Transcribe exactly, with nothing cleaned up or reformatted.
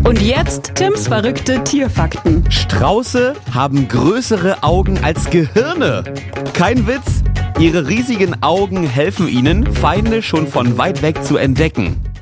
Und jetzt Tims verrückte Tierfakten. Strauße haben größere Augen als Gehirne. Kein Witz, ihre riesigen Augen helfen ihnen, Feinde schon von weit weg zu entdecken.